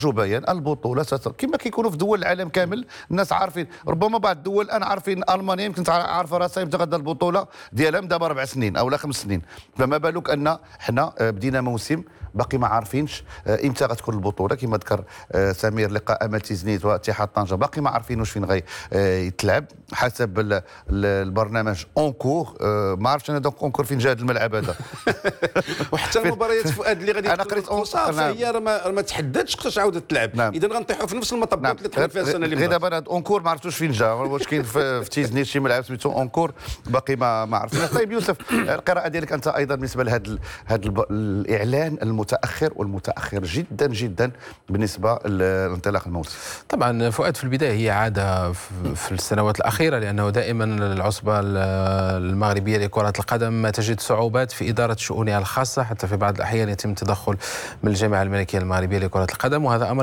بيان البطوله كما كيكونوا في دول العالم كامل. الناس عارفين، ربما بعض الدول انا عارفين المانيا يمكن عارفه راسها امتى غدا البطوله ديالها دابا 4 سنين او 5 سنين، فما بالك ان حنا بدينا موسم باقي ما عارفينش امتى غتكون البطوله. كما ذكر سمير لقاء امل تيزنيت واتحاد طنجه باقي ما عارفينوش فين يتلعب حسب البرنامج اونكور. ما عرفتش انا دوك اونكور فين جا هذا الملعب هذا. وحتى المباريات فؤاد اللي غادي انا قريت فهي ما تحددش وقتاش عاودت تلعب. نعم. اذا غنطيحوا في نفس المطبات اللي طلعت فيها السنه اللي غير فاتت. دابا هذا اونكور ما عرفتوش فين جا، واش كاين في تيزنيت شي ملعب سميتو اونكور باقي ما عرفناش. طيب يوسف، القراءه ديالك انت ايضا بالنسبه لهذا الاعلان المتاخر والمتاخر جدا جدا بالنسبه لانطلاق الموسم. طبعا فؤاد، في البدايه هي عاده في السنوات الاخيره، لانه دائما العصبه المغربيه لكره القدم ما تجد صعوبات في اداره شؤونها الخاصه، حتى في بعض الاحيان يتم تدخل من الجامعه الملكيه المغربيه لكره القدم، وهذا امر